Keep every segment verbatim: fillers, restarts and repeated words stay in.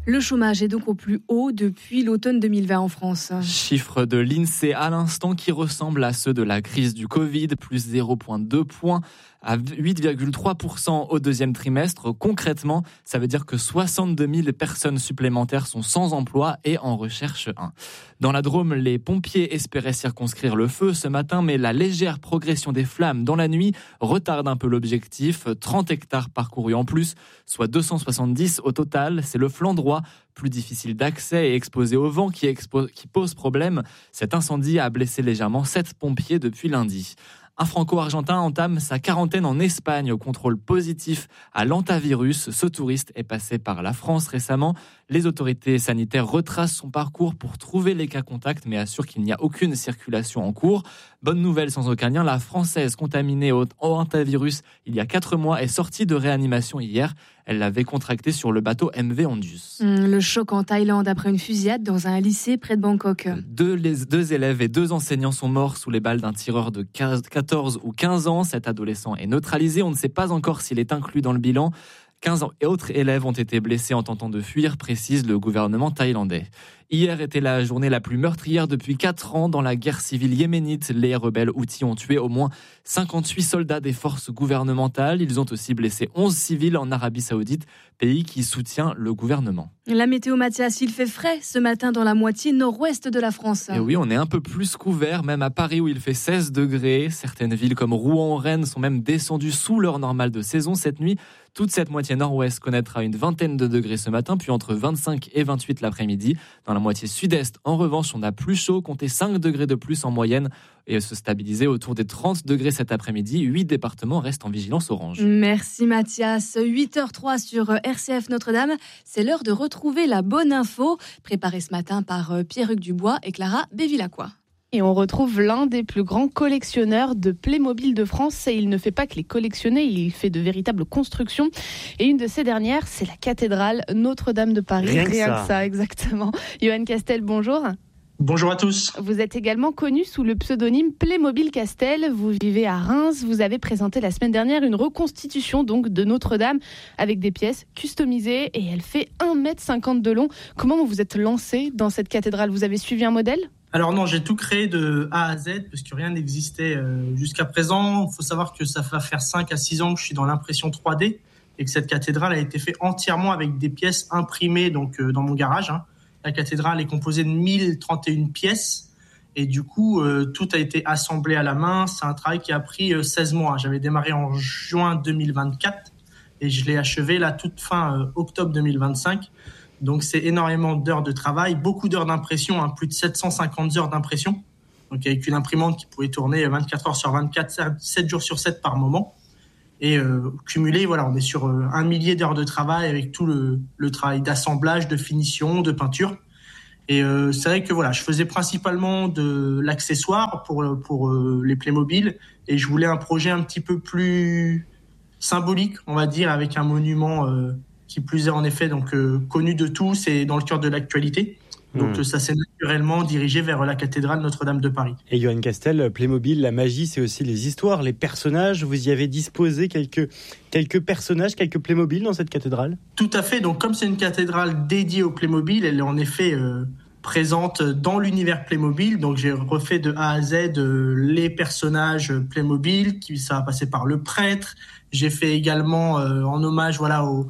Le chômage est donc au plus haut depuis l'automne deux mille vingt en France. Chiffre de l'INSEE à l'instant qui ressemble à ceux de la crise du Covid, plus zéro virgule deux points à huit virgule trois pour cent au deuxième trimestre. Concrètement, ça veut dire que soixante-deux mille personnes supplémentaires sont sans emploi et en recherche un. Dans la Drôme, les pompiers espéraient circonscrire le feu ce matin, mais la légère progression des flammes dans la nuit retarde un peu l'objectif. trente hectares parcourus en plus, soit deux cent soixante-dix au total. C'est le flanc droit, plus difficile d'accès et exposé au vent qui, expo- qui pose problème. Cet incendie a blessé légèrement sept pompiers depuis lundi. Un franco-argentin entame sa quarantaine en Espagne au contrôle positif à l'hantavirus. Ce touriste est passé par la France récemment. Les autorités sanitaires retracent son parcours pour trouver les cas contacts, mais assurent qu'il n'y a aucune circulation en cours. Bonne nouvelle sans aucun lien, la Française contaminée au hantavirus il y a quatre mois est sortie de réanimation hier. Elle l'avait contracté sur le bateau M V Ondus. Mmh, le choc en Thaïlande après une fusillade dans un lycée près de Bangkok. Deux, les, deux élèves et deux enseignants sont morts sous les balles d'un tireur de quatorze ou quinze ans. Cet adolescent est neutralisé. On ne sait pas encore s'il est inclus dans le bilan. quinze autres élèves ont été blessés en tentant de fuir, précise le gouvernement thaïlandais. Hier était la journée la plus meurtrière depuis quatre ans dans la guerre civile yéménite. Les rebelles houthis ont tué au moins cinquante-huit soldats des forces gouvernementales. Ils ont aussi blessé onze civils en Arabie Saoudite, pays qui soutient le gouvernement. La météo, Mathias, il fait frais ce matin dans la moitié nord-ouest de la France. Et oui, on est un peu plus couvert, même à Paris où il fait seize degrés. Certaines villes comme Rouen ou Rennes sont même descendues sous l'heure normale de saison cette nuit. Toute cette moitié nord-ouest connaîtra une vingtaine de degrés ce matin, puis entre vingt-cinq et vingt-huit l'après-midi. Dans la moitié sud-est, en revanche, on a plus chaud, comptez cinq degrés de plus en moyenne et se stabiliser autour des trente degrés cet après-midi. huit départements restent en vigilance orange. Merci Mathias. huit heures zéro trois sur R C F Notre-Dame. C'est l'heure de retrouver la bonne info, préparée ce matin par Pierre-Hugues Dubois et Clara Bévilacqua. Et on retrouve l'un des plus grands collectionneurs de Playmobil de France. Et il ne fait pas que les collectionner, il fait de véritables constructions. Et une de ces dernières, c'est la cathédrale Notre-Dame de Paris. Rien que Rien ça. que ça, exactement. Johan Castel, bonjour. Bonjour à tous. Vous êtes également connu sous le pseudonyme Playmobil Castel. Vous vivez à Reims. Vous avez présenté la semaine dernière une reconstitution donc de Notre-Dame avec des pièces customisées et elle fait un mètre cinquante de long. Comment vous vous êtes lancé dans cette cathédrale ? Vous avez suivi un modèle ? Alors non, j'ai tout créé de A à Z parce que rien n'existait euh, jusqu'à présent. Il faut savoir que ça va faire cinq à six ans que je suis dans l'impression trois D et que cette cathédrale a été faite entièrement avec des pièces imprimées donc euh, dans mon garage. Hein. La cathédrale est composée de mille trente et une pièces et du coup, euh, tout a été assemblé à la main. C'est un travail qui a pris euh, seize mois. J'avais démarré en juin deux mille vingt-quatre et je l'ai achevé là toute fin euh, octobre deux mille vingt-cinq. Donc, c'est énormément d'heures de travail, beaucoup d'heures d'impression, hein, plus de sept cent cinquante heures d'impression. Donc, avec une imprimante qui pouvait tourner vingt-quatre heures sur vingt-quatre, sept jours sur sept par moment. Et euh, cumulé, voilà, on est sur euh, un millier d'heures de travail avec tout le, le travail d'assemblage, de finition, de peinture. Et euh, c'est vrai que voilà, je faisais principalement de l'accessoire pour, pour euh, les Playmobil. Et je voulais un projet un petit peu plus symbolique, on va dire, avec un monument... Euh, qui plus est en effet donc euh, connu de tous et dans le cœur de l'actualité. Donc mmh. ça s'est naturellement dirigé vers la cathédrale Notre-Dame de Paris. Et Johan Castel, Playmobil, la magie, c'est aussi les histoires, les personnages. Vous y avez disposé quelques, quelques personnages, quelques Playmobil dans cette cathédrale ? Tout à fait. Donc comme c'est une cathédrale dédiée au Playmobil, elle est en effet euh, présente dans l'univers Playmobil. Donc j'ai refait de A à Z euh, les personnages Playmobil, qui ça va passer par le prêtre. J'ai fait également euh, en hommage voilà au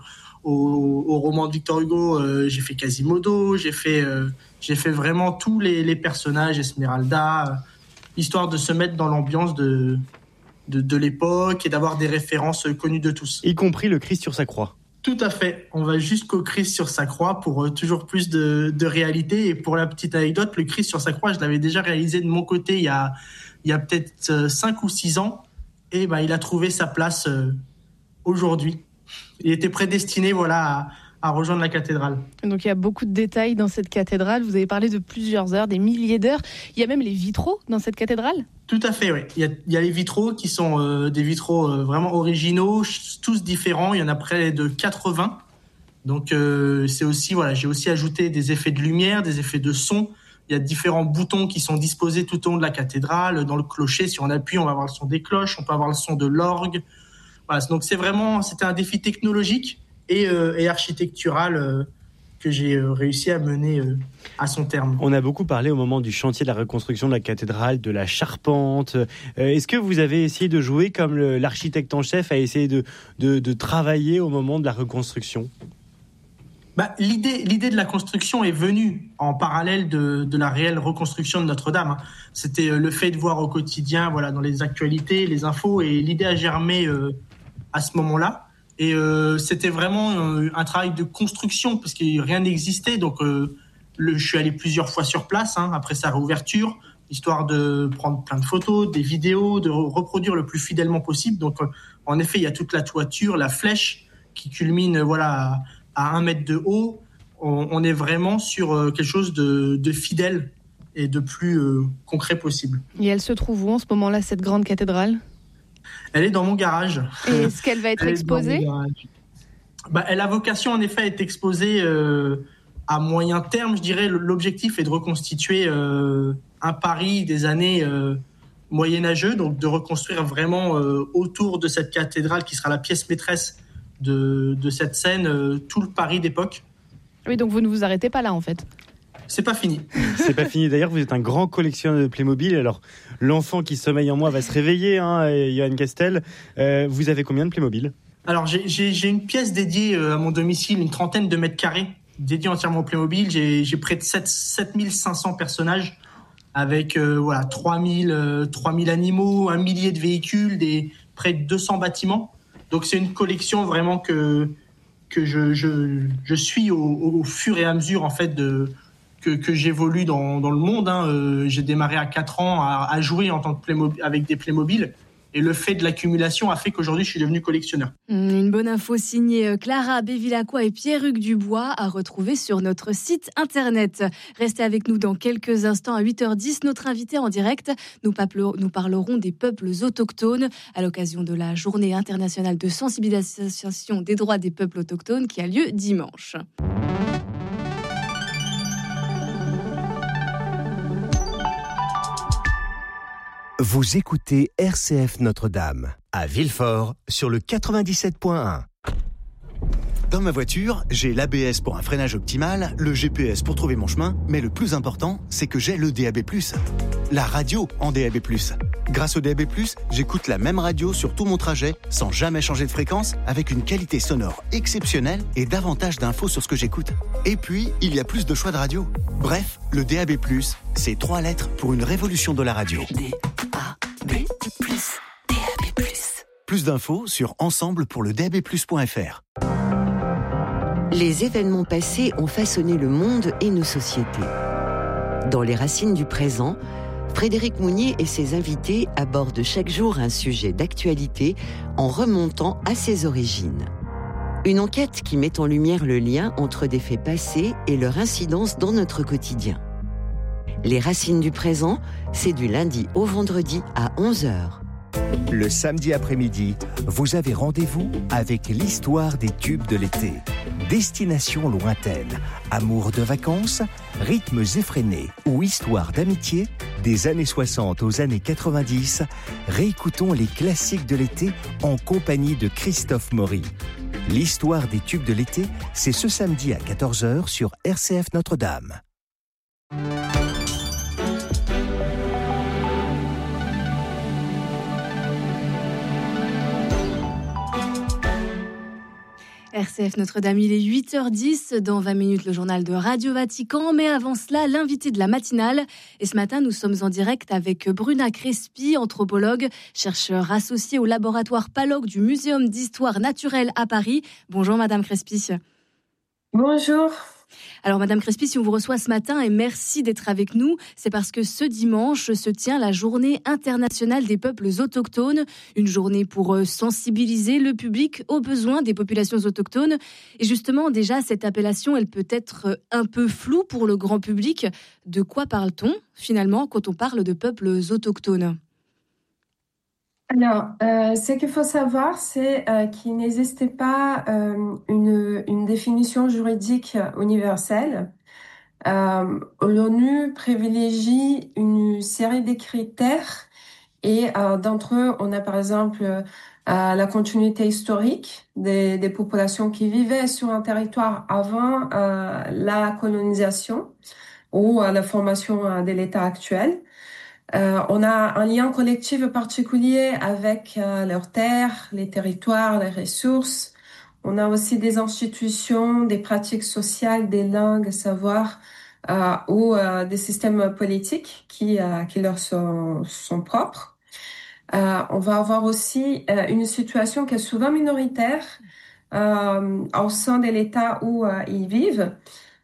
Au, au roman de Victor Hugo, euh, j'ai fait Quasimodo, j'ai fait, euh, j'ai fait vraiment tous les, les personnages, Esmeralda, euh, histoire de se mettre dans l'ambiance de, de, de l'époque et d'avoir des références connues de tous. Y compris le Christ sur sa croix. Tout à fait. On va jusqu'au Christ sur sa croix pour euh, toujours plus de, de réalité. Et pour la petite anecdote, le Christ sur sa croix, je l'avais déjà réalisé de mon côté il y a, il y a peut-être euh, cinq ou six ans. Et bah, il a trouvé sa place euh, aujourd'hui. Il était prédestiné voilà, à, à rejoindre la cathédrale. Donc il y a beaucoup de détails dans cette cathédrale. Vous avez parlé de plusieurs heures, des milliers d'heures. Il y a même les vitraux dans cette cathédrale ? Tout à fait, oui. Il y a, il y a les vitraux qui sont euh, des vitraux euh, vraiment originaux, tous différents. Il y en a près de quatre-vingts. Donc euh, c'est aussi, voilà, j'ai aussi ajouté des effets de lumière, des effets de son. Il y a différents boutons qui sont disposés tout au long de la cathédrale. Dans le clocher, si on appuie, on va avoir le son des cloches, on peut avoir le son de l'orgue. Voilà, donc c'est vraiment, c'était un défi technologique et, euh, et architectural euh, que j'ai euh, réussi à mener euh, à son terme. On a beaucoup parlé au moment du chantier de la reconstruction de la cathédrale, de la charpente. Euh, est-ce que vous avez essayé de jouer comme le, l'architecte en chef a essayé de, de, de travailler au moment de la reconstruction ? Bah, l'idée, l'idée de la construction est venue en parallèle de, de la réelle reconstruction de Notre-Dame. C'était le fait de voir au quotidien, voilà, dans les actualités, les infos, et l'idée a germé euh, à ce moment-là. Et euh, c'était vraiment euh, un travail de construction parce que rien n'existait. Donc, euh, le, je suis allé plusieurs fois sur place hein, après sa réouverture, histoire de prendre plein de photos, des vidéos, de re- reproduire le plus fidèlement possible. Donc, euh, en effet, il y a toute la toiture, la flèche qui culmine, euh, voilà. À, à un mètre de haut, on, on est vraiment sur euh, quelque chose de, de fidèle et de plus euh, concret possible. Et elle se trouve où en ce moment-là, cette grande cathédrale ? Elle est dans mon garage. Et est-ce qu'elle va être Elle exposée ? Bah, elle a vocation en effet à être exposée euh, à moyen terme, je dirais. L'objectif est de reconstituer euh, un Paris des années euh, moyenâgeux, donc de reconstruire vraiment euh, autour de cette cathédrale qui sera la pièce maîtresse De, de cette scène, euh, tout le Paris d'époque. Oui, donc vous ne vous arrêtez pas là, en fait. C'est pas fini. C'est pas fini. D'ailleurs, vous êtes un grand collectionneur de Playmobil. Alors, l'enfant qui sommeille en moi va se réveiller, hein, Johan Castel. Euh, vous avez combien de Playmobil ? Alors, j'ai, j'ai, j'ai une pièce dédiée euh, à mon domicile, une trentaine de mètres carrés, dédiée entièrement au Playmobil. J'ai, j'ai près de sept mille cinq cents personnages, avec euh, voilà, trois mille, euh, trois mille animaux, un millier de véhicules, des, près de deux cents bâtiments. Donc c'est une collection vraiment que que je je, je suis au, au fur et à mesure en fait de que que j'évolue dans dans le monde. Hein. Euh, j'ai démarré à quatre ans à, à jouer en tant que Playmobil, avec des Playmobil. Et le fait de l'accumulation a fait qu'aujourd'hui, je suis devenu collectionneur. Une bonne info signée Clara Bévilacqua et Pierre-Hugues Dubois à retrouver sur notre site internet. Restez avec nous dans quelques instants à huit heures dix. Notre invité en direct, nous, nous parlerons des peuples autochtones à l'occasion de la Journée internationale de sensibilisation des droits des peuples autochtones qui a lieu dimanche. Vous écoutez R C F Notre-Dame, à Villefort, sur le quatre-vingt-dix-sept point un. Dans ma voiture, j'ai l'A B S pour un freinage optimal, le G P S pour trouver mon chemin, mais le plus important, c'est que j'ai le D A B plus. La radio en D A B plus. Grâce au D A B plus, j'écoute la même radio sur tout mon trajet, sans jamais changer de fréquence, avec une qualité sonore exceptionnelle et davantage d'infos sur ce que j'écoute. Et puis, il y a plus de choix de radio. Bref, le D A B plus, c'est trois lettres pour une révolution de la radio. D A B plus, D A B plus. Plus d'infos sur ensemble pour le D A B plus point F R. Les événements passés ont façonné le monde et nos sociétés. Dans les racines du présent, Frédéric Mounier et ses invités abordent chaque jour un sujet d'actualité en remontant à ses origines. Une enquête qui met en lumière le lien entre des faits passés et leur incidence dans notre quotidien. Les racines du présent, c'est du lundi au vendredi à onze heures. Le samedi après-midi, vous avez rendez-vous avec l'histoire des tubes de l'été. Destination lointaine, amour de vacances, rythmes effrénés ou histoire d'amitié, des années soixante aux années quatre-vingt-dix, réécoutons les classiques de l'été en compagnie de Christophe Maury. L'histoire des tubes de l'été, c'est ce samedi à quatorze heures sur R C F Notre-Dame. R C F Notre-Dame, il est huit heures dix. Dans vingt minutes, le journal de Radio Vatican. Mais avant cela, l'invité de la matinale. Et ce matin, nous sommes en direct avec Bruna Crespi, anthropologue, chercheur associée au laboratoire PALOC du Muséum d'Histoire Naturelle à Paris. Bonjour Madame Crespi. Bonjour. Alors Madame Crespi, si on vous reçoit ce matin et merci d'être avec nous, c'est parce que ce dimanche se tient la Journée internationale des peuples autochtones, une journée pour sensibiliser le public aux besoins des populations autochtones. Et justement, déjà, cette appellation, elle peut être un peu floue pour le grand public. De quoi parle-t-on finalement quand on parle de peuples autochtones ? Alors, euh, ce qu'il faut savoir, c'est euh, qu'il n'existait pas euh, une, une définition juridique universelle. Euh, L'ONU privilégie une série de critères et euh, d'entre eux, on a par exemple euh, la continuité historique des, des populations qui vivaient sur un territoire avant euh, la colonisation ou euh, la formation euh, de l'État actuel. Euh, on a un lien collectif particulier avec euh, leurs terres, les territoires, les ressources. On a aussi des institutions, des pratiques sociales, des langues, savoirs euh, ou euh, des systèmes politiques qui, euh, qui leur sont, sont propres. Euh, on va avoir aussi euh, une situation qui est souvent minoritaire euh, au sein de l'État où euh, ils vivent.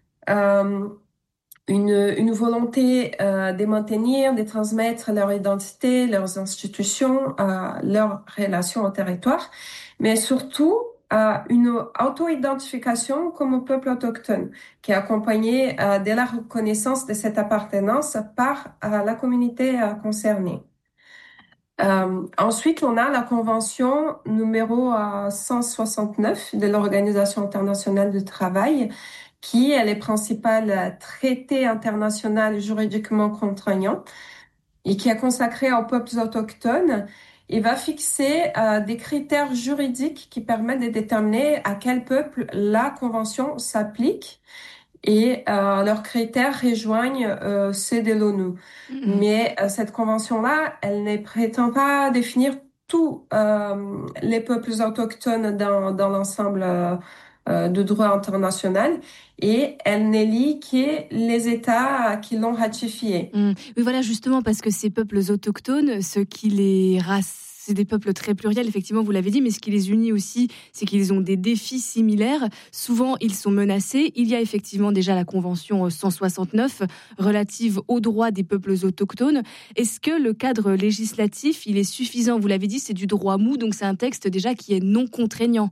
Euh, une, une volonté euh, de maintenir, de transmettre leur identité, leurs institutions, euh, leurs relations au territoire, mais surtout euh, une auto-identification comme peuple autochtone qui est accompagnée euh, de la reconnaissance de cette appartenance par euh, la communauté euh, concernée. Euh, ensuite, on a la convention numéro euh, cent soixante-neuf de l'Organisation internationale du travail, qui est le principal traité international juridiquement contraignant et qui est consacré aux peuples autochtones. Il va fixer euh, des critères juridiques qui permettent de déterminer à quel peuple la convention s'applique. Et euh, leurs critères rejoignent euh, ceux de l'ONU. Mmh. Mais euh, cette convention-là, elle ne prétend pas définir tous euh, les peuples autochtones dans, dans l'ensemble euh, du droit international et elle ne lie que les États qui l'ont ratifié. Mmh. Oui, voilà, justement, parce que ces peuples autochtones, ce qui les race c'est des peuples très pluriels, effectivement, vous l'avez dit, mais ce qui les unit aussi, c'est qu'ils ont des défis similaires. Souvent, ils sont menacés. Il y a effectivement déjà la Convention cent soixante-neuf relative aux droits des peuples autochtones. Est-ce que le cadre législatif, il est suffisant ? Vous l'avez dit, c'est du droit mou, donc c'est un texte déjà qui est non contraignant.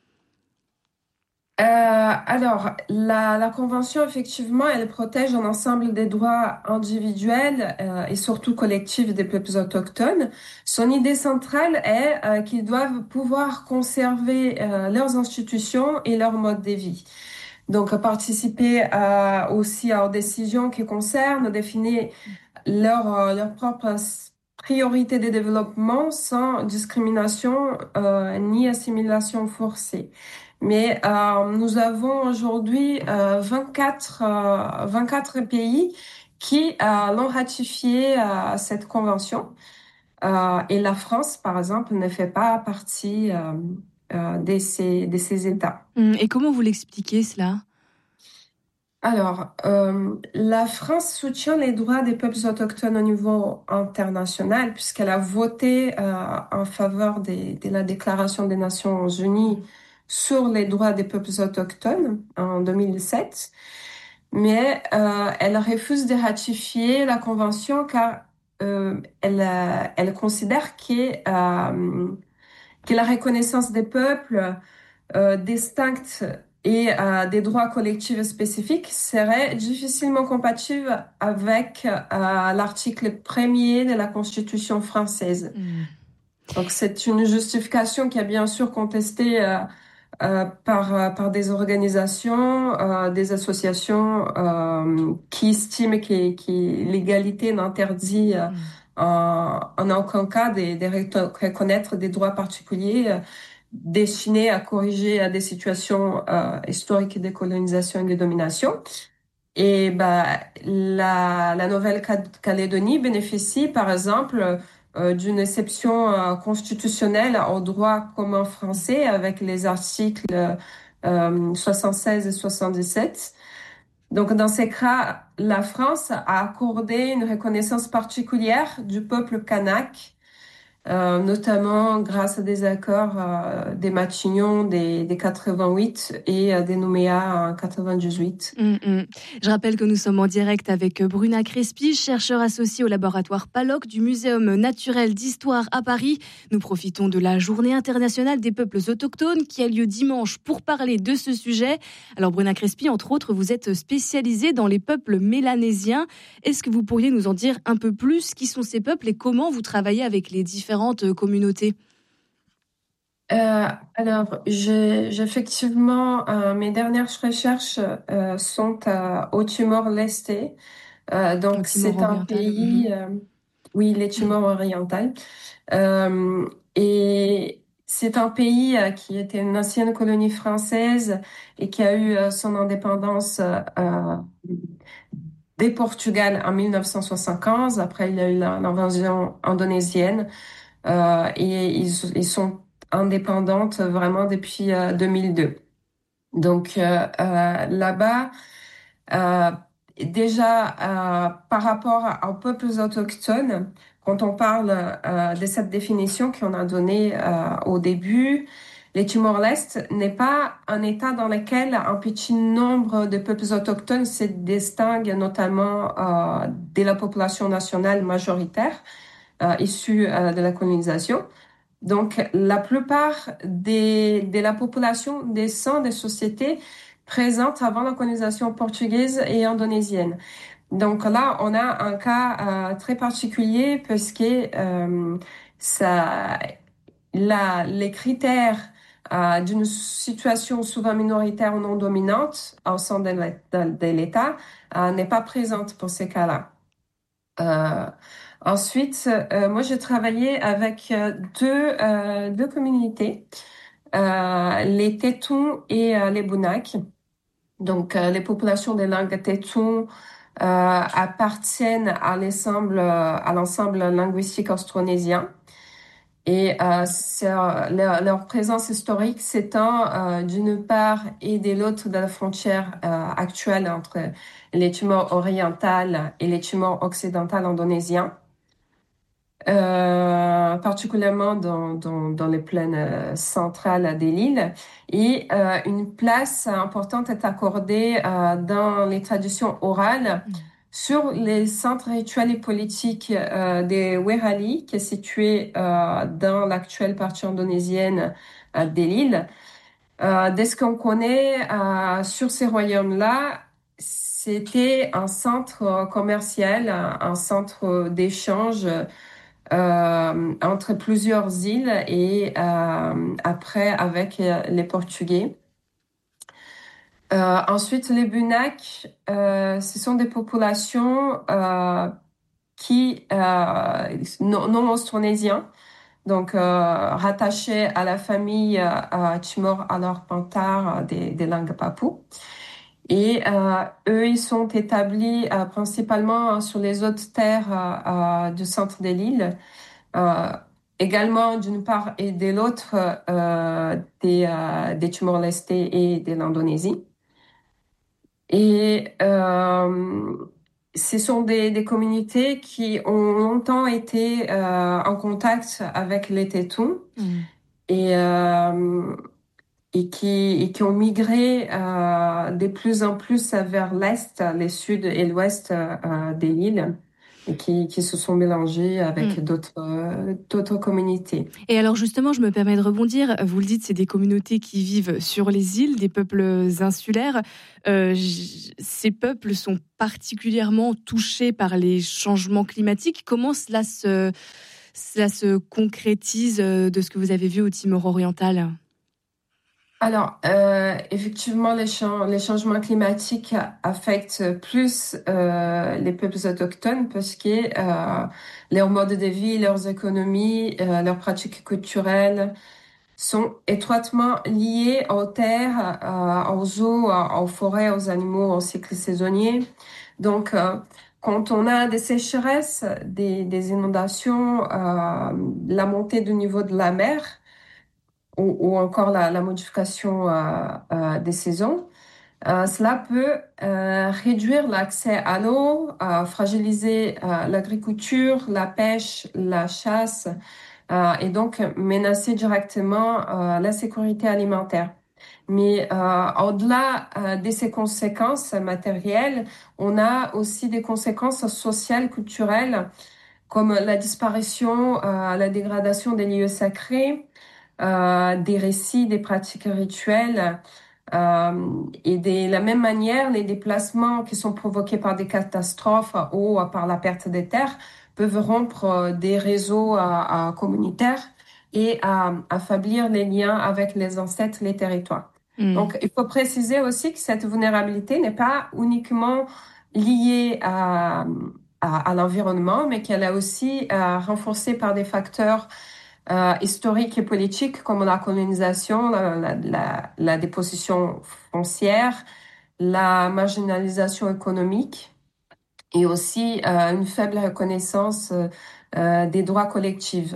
Euh, alors, la, la Convention, effectivement, elle protège un ensemble des droits individuels euh, et surtout collectifs des peuples autochtones. Son idée centrale est euh, qu'ils doivent pouvoir conserver euh, leurs institutions et leur mode de vie. Donc, participer euh, aussi aux décisions qui concernent, définir leurs euh, leur propres priorités de développement sans discrimination euh, ni assimilation forcée. Mais euh, nous avons aujourd'hui euh, vingt-quatre, euh, vingt-quatre pays qui euh, l'ont ratifié euh, cette convention. Euh, et la France, par exemple, ne fait pas partie euh, euh, de, ces, de ces États. Et comment vous l'expliquez cela ? Alors, euh, la France soutient les droits des peuples autochtones au niveau international puisqu'elle a voté euh, en faveur des, de la Déclaration des Nations Unies sur les droits des peuples autochtones en deux mille sept, mais euh, elle refuse de ratifier la convention car euh, elle, elle considère que, euh, que la reconnaissance des peuples euh, distincts et euh, des droits collectifs spécifiques serait difficilement compatible avec euh, l'article premier de la Constitution française. Mmh. Donc c'est une justification qui est bien sûr contestée euh, euh, par, euh, par des organisations, euh, des associations euh, qui estiment que, que l'égalité n'interdit euh, mmh. en, en aucun cas de, de reconnaître des droits particuliers euh, destinés à corriger à des situations euh, historiques de colonisation et de domination. Et bah, la, la Nouvelle-Calédonie bénéficie, par exemple, euh, d'une exception euh, constitutionnelle au droit commun français avec les articles euh, soixante-seize et soixante-dix-sept. Donc, dans ces cas, la France a accordé une reconnaissance particulière du peuple kanak, Euh, notamment grâce à des accords euh, des Matignon des, des quatre-vingt-huit et euh, des Nouméa en quatre-vingt-dix-huit. Mmh, mmh. Je rappelle que nous sommes en direct avec Bruna Crespi, chercheur associée au laboratoire PALOC du Muséum naturel d'histoire à Paris. Nous profitons de la Journée internationale des peuples autochtones qui a lieu dimanche pour parler de ce sujet. Alors Bruna Crespi, entre autres, vous êtes spécialisée dans les peuples mélanésiens. Est-ce que vous pourriez nous en dire un peu plus ? Qui sont ces peuples et comment vous travaillez avec les différents communautés? Euh, alors, j'ai, j'ai effectivement, euh, mes dernières recherches euh, sont euh, au Timor-Leste. Euh, donc, c'est un pays, euh, oui, les Timor oriental. Euh, et c'est un pays euh, qui était une ancienne colonie française et qui a eu euh, son indépendance euh, des Portugal en mille neuf cent soixante-quinze. Après, il y a eu l'invasion indonésienne euh, et ils, ils sont indépendantes vraiment depuis euh, deux mille deux. Donc euh, euh, là-bas, euh, déjà euh, par rapport aux peuples autochtones, quand on parle euh, de cette définition qu'on a donnée euh, au début, les Timor-Leste n'est pas un État dans lequel un petit nombre de peuples autochtones se distinguent, notamment euh, de la population nationale majoritaire euh, issue euh, de la colonisation. Donc, la plupart des, de la population descend des sociétés présentes avant la colonisation portugaise et indonésienne. Donc là, on a un cas euh, très particulier parce que euh, ça, la, les critères euh, d'une situation souvent minoritaire ou non dominante au sein de l'État euh, n'est pas présente pour ces cas-là. Euh, ensuite, euh, moi, j'ai travaillé avec euh, deux, euh, deux communautés, euh, les Tétons et euh, les Bunak. Donc, euh, les populations des langues Tétons euh, appartiennent à l'ensemble, à l'ensemble linguistique austronésien. Et euh, c'est, euh, leur, leur présence historique s'étend euh, d'une part et de l'autre de la frontière euh, actuelle entre les Timors orientales et les Timors occidentales indonésiens, euh, particulièrement dans, dans, dans les plaines euh, centrales de l'île. Et euh, une place importante est accordée euh, dans les traditions orales mmh. sur les centres rituels et politiques euh, des Werali, qui est situé euh, dans l'actuelle partie indonésienne euh, de l'île. Euh, dès ce qu'on connaît euh, sur ces royaumes-là, c'était un centre commercial, un centre d'échange euh, entre plusieurs îles et euh, après avec les Portugais. Euh, ensuite, les Bunak, euh, ce sont des populations euh, qui euh, non, non austronésiens, donc euh, rattachées à la famille euh, Timor alors Pantar des, des langues papoues. Et euh, eux, ils sont établis euh, principalement sur les hautes terres euh, du centre de l'île, euh, également d'une part et de l'autre euh, des, euh, des Timor-Leste et de l'Indonésie. Et euh, ce sont des, des communautés qui ont longtemps été euh, en contact avec les Tétons mmh. et, euh, et, qui, et qui ont migré euh, de plus en plus vers l'est, le sud et l'ouest euh, de l'île. Et qui, qui se sont mélangés avec mmh. d'autres, euh, d'autres communautés. Et alors justement, je me permets de rebondir. Vous le dites, c'est des communautés qui vivent sur les îles, des peuples insulaires. Euh, j- ces peuples sont particulièrement touchés par les changements climatiques. Comment cela se, cela se concrétise de ce que vous avez vu au Timor oriental ? Alors, euh, effectivement, les, ch- les changements climatiques affectent plus euh, les peuples autochtones parce que euh, leur mode de vie, leurs économies, euh, leurs pratiques culturelles sont étroitement liées aux terres, euh, aux eaux, aux forêts, aux animaux, aux cycles saisonniers. Donc, euh, quand on a des sécheresses, des, des inondations, euh, la montée du niveau de la mer, ou, ou encore la, la modification euh, euh, des saisons, euh, cela peut euh, réduire l'accès à l'eau, euh, fragiliser euh, l'agriculture, la pêche, la chasse, euh, et donc menacer directement euh, la sécurité alimentaire. Mais euh, au-delà euh, de ces conséquences matérielles, on a aussi des conséquences sociales, culturelles, comme la disparition, euh, la dégradation des lieux sacrés, Euh, des récits, des pratiques rituelles. Euh, et de la même manière, les déplacements qui sont provoqués par des catastrophes ou par la perte des terres peuvent rompre des réseaux euh, euh, communautaires et euh, affaiblir les liens avec les ancêtres, les territoires. Mmh. Donc, il faut préciser aussi que cette vulnérabilité n'est pas uniquement liée à, à, à l'environnement, mais qu'elle est aussi euh, renforcée par des facteurs euh, historiques et politiques comme la colonisation, la, la, la, la dépossession foncière, la marginalisation économique et aussi euh, une faible reconnaissance euh, des droits collectifs.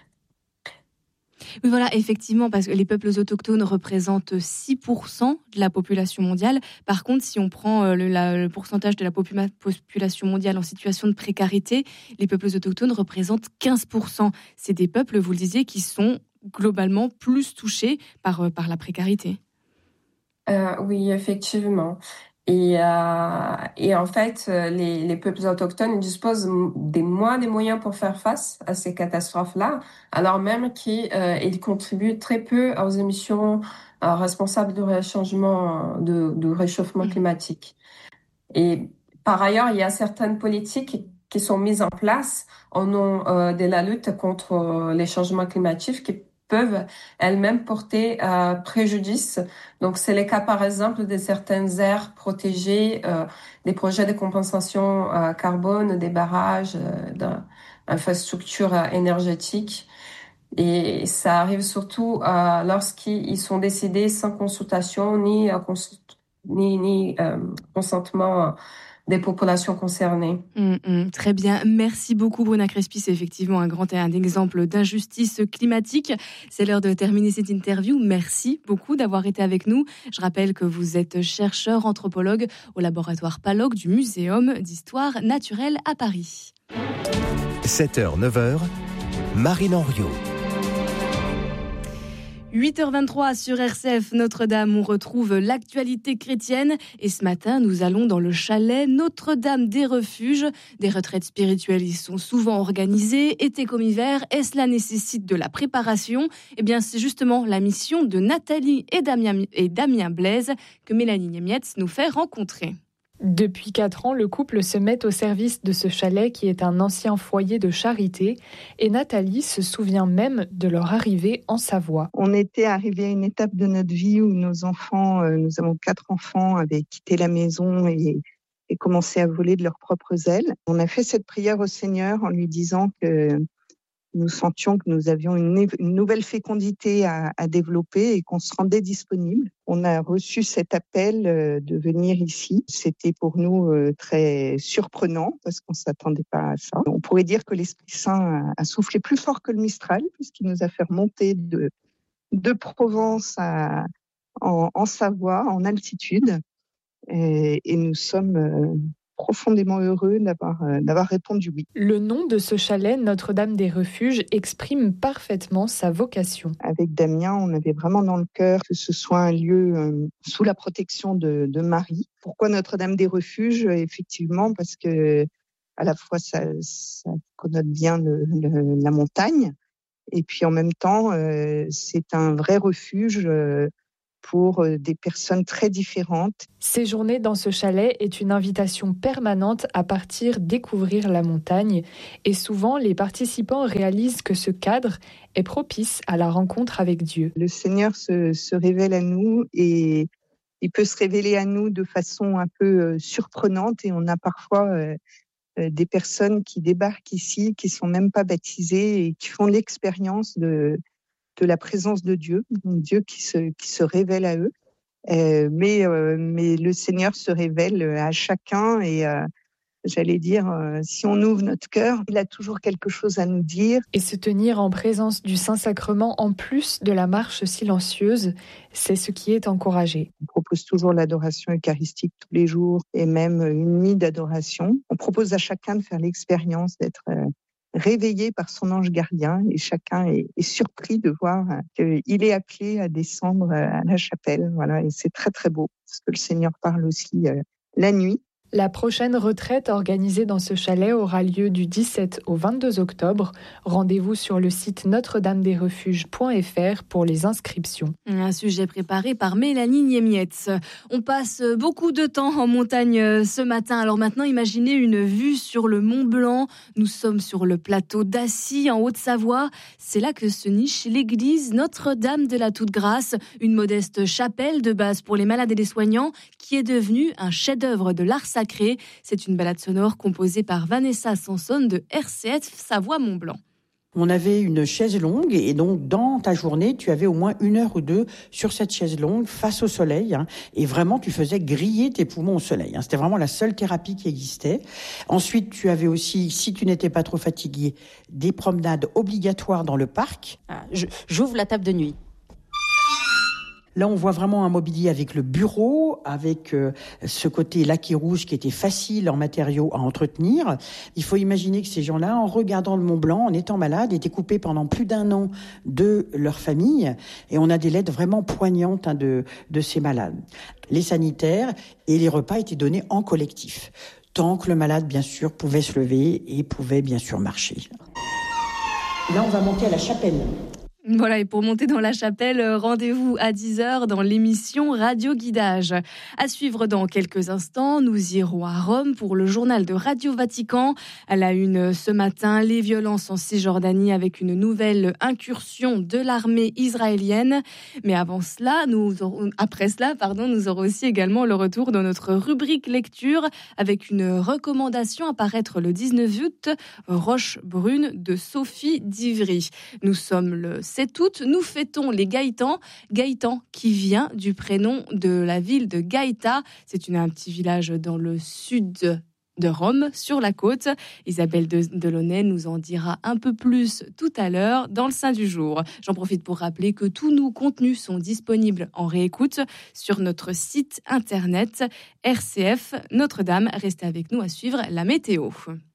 Oui, voilà, effectivement, parce que les peuples autochtones représentent six pour cent de la population mondiale. Par contre, si on prend le, la, le pourcentage de la popula- population mondiale en situation de précarité, les peuples autochtones représentent quinze pour cent. C'est des peuples, vous le disiez, qui sont globalement plus touchés par, par la précarité. Euh, oui, effectivement. Et, euh, et en fait, les, les peuples autochtones disposent des moins des moyens pour faire face à ces catastrophes-là, alors même qu'ils euh, contribuent très peu aux émissions euh, responsables du réchauffement, de, du réchauffement climatique. Et par ailleurs, il y a certaines politiques qui sont mises en place au nom euh, de la lutte contre euh, les changements climatiques qui peuvent elles-mêmes porter euh, préjudice. Donc, c'est le cas, par exemple, de certaines aires protégées, euh, des projets de compensation euh, carbone, des barrages, euh, d'infrastructures euh, énergétiques. Et ça arrive surtout euh, lorsqu'ils sont décidés sans consultation ni, euh, cons- ni, ni euh, consentement des populations concernées. Mmh, mmh, très bien. Merci beaucoup, Bruna Crespi. C'est effectivement un grand un exemple d'injustice climatique. C'est l'heure de terminer cette interview. Merci beaucoup d'avoir été avec nous. Je rappelle que vous êtes chercheur anthropologue au laboratoire PALOG du Muséum d'histoire naturelle à Paris. sept heures neuf heures, Marine Henriot. huit heures vingt-trois sur R C F Notre-Dame, on retrouve l'actualité chrétienne et ce matin nous allons dans le chalet Notre-Dame des Refuges. Des retraites spirituelles y sont souvent organisées, été comme hiver, et cela nécessite de la préparation. Eh bien c'est justement la mission de Nathalie et Damien, et Damien Blaise que Mélanie Niemietz nous fait rencontrer. Depuis quatre ans, le couple se met au service de ce chalet qui est un ancien foyer de charité et Nathalie se souvient même de leur arrivée en Savoie. On était arrivés à une étape de notre vie où nos enfants, euh, nous avons quatre enfants, avaient quitté la maison et, et commencé à voler de leurs propres ailes. On a fait cette prière au Seigneur en lui disant que nous sentions que nous avions une, une nouvelle fécondité à, à développer et qu'on se rendait disponible. On a reçu cet appel euh, de venir ici. C'était pour nous euh, très surprenant parce qu'on s'attendait pas à ça. On pourrait dire que l'Esprit Saint a, a soufflé plus fort que le Mistral puisqu'il nous a fait remonter de, de Provence à, en, en Savoie, en altitude. Et, et nous sommes euh, profondément heureux d'avoir, euh, d'avoir répondu oui. Le nom de ce chalet, Notre-Dame des Refuges, exprime parfaitement sa vocation. Avec Damien, on avait vraiment dans le cœur que ce soit un lieu euh, sous la protection de, de Marie. Pourquoi Notre-Dame des Refuges ? Effectivement, parce que à la fois ça, ça connote bien le, le, la montagne, et puis en même temps, euh, c'est un vrai refuge euh, pour des personnes très différentes. Séjourner dans ce chalet est une invitation permanente à partir découvrir la montagne et souvent les participants réalisent que ce cadre est propice à la rencontre avec Dieu. Le Seigneur se, se révèle à nous et il peut se révéler à nous de façon un peu surprenante et on a parfois euh, des personnes qui débarquent ici, qui sont même pas baptisées et qui font l'expérience de de la présence de Dieu, Dieu qui se, qui se révèle à eux. Euh, mais, euh, mais le Seigneur se révèle à chacun et euh, j'allais dire, euh, si on ouvre notre cœur, il a toujours quelque chose à nous dire. Et se tenir en présence du Saint-Sacrement en plus de la marche silencieuse, c'est ce qui est encouragé. On propose toujours l'adoration eucharistique tous les jours et même une nuit d'adoration. On propose à chacun de faire l'expérience d'être euh, réveillé par son ange gardien et chacun est, est surpris de voir qu'il est appelé à descendre à la chapelle. Voilà, et c'est très très beau parce que le Seigneur parle aussi euh, la nuit. La prochaine retraite organisée dans ce chalet aura lieu du dix-sept au vingt-deux octobre. Rendez-vous sur le site notre dame des refuges point f r pour les inscriptions. Un sujet préparé par Mélanie Niemietz. On passe beaucoup de temps en montagne ce matin. Alors maintenant, imaginez une vue sur le Mont Blanc. Nous sommes sur le plateau d'Assy, en Haute-Savoie. C'est là que se niche l'église Notre-Dame de la Toute-Grâce, une modeste chapelle de base pour les malades et les soignants qui est devenue un chef-d'œuvre de l'art sacré. C'est une balade sonore composée par Vanessa Sanson de R C F Savoie Mont Blanc. On avait une chaise longue et donc dans ta journée, tu avais au moins une heure ou deux sur cette chaise longue face au soleil hein, et vraiment tu faisais griller tes poumons au soleil. Hein. C'était vraiment la seule thérapie qui existait. Ensuite, tu avais aussi, si tu n'étais pas trop fatigué, des promenades obligatoires dans le parc. Ah, je, j'ouvre la table de nuit. Là, on voit vraiment un mobilier avec le bureau, avec euh, ce côté laqué rouge qui était facile en matériaux à entretenir. Il faut imaginer que ces gens-là, en regardant le Mont Blanc, en étant malades, étaient coupés pendant plus d'un an de leur famille. Et on a des lettres vraiment poignantes hein, de, de ces malades. Les sanitaires et les repas étaient donnés en collectif. Tant que le malade, bien sûr, pouvait se lever et pouvait, bien sûr, marcher. Là, on va monter à la chapelle. Voilà, et pour monter dans la chapelle, rendez-vous à dix heures dans l'émission Radio Guidage. À suivre dans quelques instants, nous irons à Rome pour le journal de Radio Vatican. À la une ce matin, les violences en Cisjordanie avec une nouvelle incursion de l'armée israélienne. Mais avant cela, nous aurons, après cela, pardon, nous aurons aussi également le retour de notre rubrique lecture avec une recommandation à paraître le dix-neuf août, Roche brune de Sophie d'Ivry. Nous sommes le sept août, nous fêtons les Gaëtans. Gaëtan qui vient du prénom de la ville de Gaëta. C'est une, un petit village dans le sud de Rome, sur la côte. Isabelle de, Delaunay nous en dira un peu plus tout à l'heure dans le Saint du jour. J'en profite pour rappeler que tous nos contenus sont disponibles en réécoute sur notre site internet R C F Notre-Dame. Restez avec nous à suivre la météo.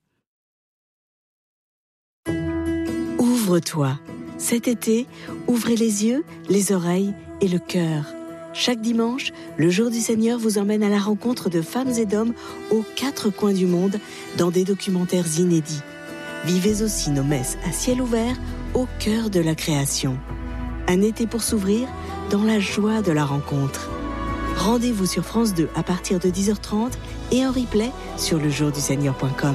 Ouvre-toi. Cet été, ouvrez les yeux, les oreilles et le cœur. Chaque dimanche, le Jour du Seigneur vous emmène à la rencontre de femmes et d'hommes aux quatre coins du monde dans des documentaires inédits. Vivez aussi nos messes à ciel ouvert au cœur de la création. Un été pour s'ouvrir dans la joie de la rencontre. Rendez-vous sur France deux à partir de dix heures trente et en replay sur le jour du seigneur point com.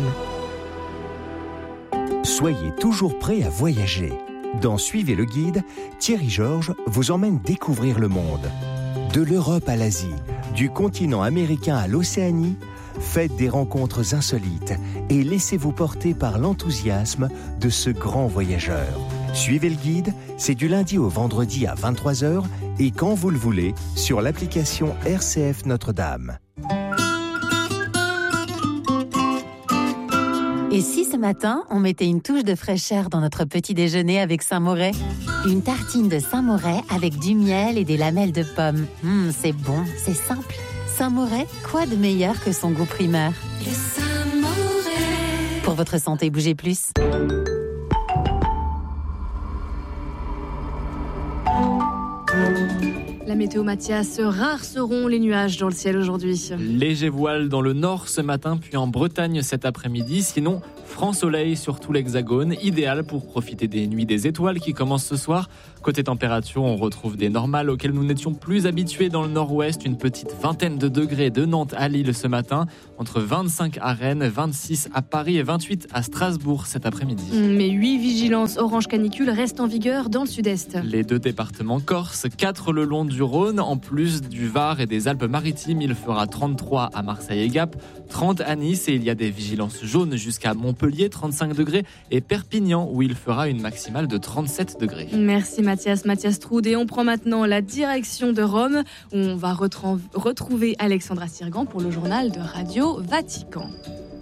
Soyez toujours prêts à voyager. Dans Suivez le guide, Thierry Georges vous emmène découvrir le monde. De l'Europe à l'Asie, du continent américain à l'Océanie, faites des rencontres insolites et laissez-vous porter par l'enthousiasme de ce grand voyageur. Suivez le guide, c'est du lundi au vendredi à vingt-trois heures et quand vous le voulez sur l'application R C F Notre-Dame. Et si ce matin, on mettait une touche de fraîcheur dans notre petit déjeuner avec Saint-Moret ? Une tartine de Saint-Moret avec du miel et des lamelles de pommes. Mmh, c'est bon, c'est simple. Saint-Moret, quoi de meilleur que son goût primaire ? Le Saint-Moret. Pour votre santé, bougez plus. La météo Mathias, rares seront les nuages dans le ciel aujourd'hui. Léger voile dans le nord ce matin, puis en Bretagne cet après-midi. Sinon, franc soleil sur tout l'hexagone, idéal pour profiter des nuits des étoiles qui commencent ce soir. Côté température, on retrouve des normales auxquelles nous n'étions plus habitués dans le nord-ouest. Une petite vingtaine de degrés de Nantes à Lille ce matin, entre vingt-cinq à Rennes, vingt-six à Paris et vingt-huit à Strasbourg cet après-midi. Mais huit vigilances orange canicule restent en vigueur dans le sud-est. Les deux départements corses, quatre le long du Rhône, en plus du Var et des Alpes-Maritimes, il fera trente-trois à Marseille et Gap, trente à Nice et il y a des vigilances jaunes jusqu'à Montpellier, trente-cinq degrés, et Perpignan où il fera une maximale de trente-sept degrés. Merci Mathias, Mathias Troud. Et on prend maintenant la direction de Rome où on va retrou- retrouver Alexandra Sirgan pour le journal de Radio Vatican.